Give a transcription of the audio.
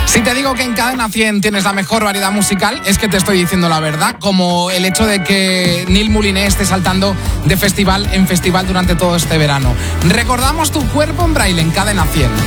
Si te digo que en Cadena 100 tienes la mejor variedad musical, es que te estoy diciendo la verdad, como el hecho de que Neil Mouliné esté saltando de festival en festival durante todo este verano. Recordamos Tu cuerpo en braille en Cadena 100.